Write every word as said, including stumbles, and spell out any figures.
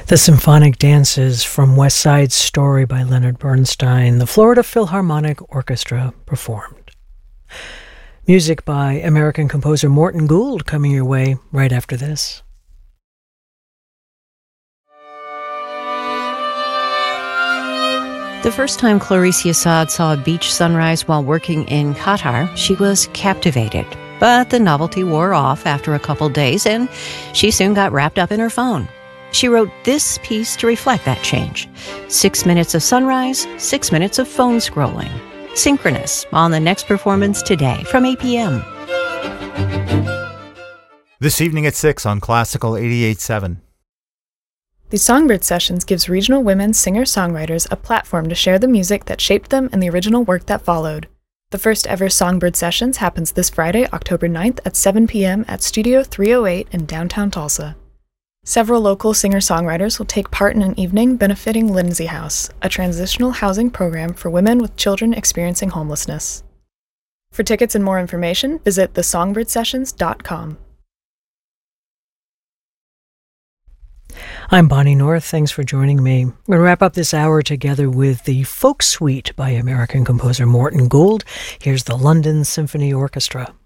The Symphonic Dances from West Side Story by Leonard Bernstein, the Florida Philharmonic Orchestra performed. Music by American composer Morton Gould coming your way right after this. The first time Clarice Assad saw a beach sunrise while working in Qatar, she was captivated. But the novelty wore off after a couple days, and she soon got wrapped up in her phone. She wrote this piece to reflect that change. Six minutes of sunrise, six minutes of phone scrolling. Synchronous on the next performance today from eight p.m. This evening at six on Classical eighty-eight point seven. The Songbird Sessions gives regional women singer-songwriters a platform to share the music that shaped them and the original work that followed. The first ever Songbird Sessions happens this Friday, October ninth at seven p.m. at Studio three oh eight in downtown Tulsa. Several local singer-songwriters will take part in an evening benefiting Lindsay House, a transitional housing program for women with children experiencing homelessness. For tickets and more information, visit the songbird sessions dot com. I'm Bonnie North. Thanks for joining me. We're going to wrap up this hour together with the Folk Suite by American composer Morton Gould. Here's the London Symphony Orchestra.